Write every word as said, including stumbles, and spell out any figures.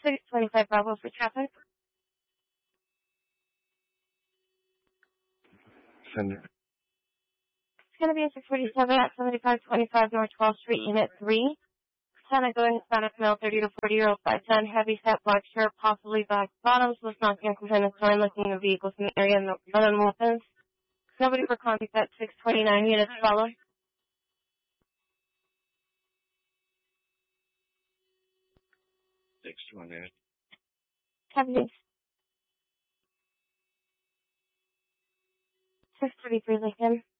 six twenty-five Bravo for traffic. Send it. It's going to be a six forty-seven at seventy-five twenty-five North twelfth Street, Unit three. Lieutenant going Hispanic male, thirty to forty year old, five ten, heavy set, black shirt, possibly black bottoms, was knocking on container store and looking at vehicles in the area and none on weapons. Nobody for contact at six twenty-nine units follow. six twenty-nine. Copy. six thirty-three Lincoln.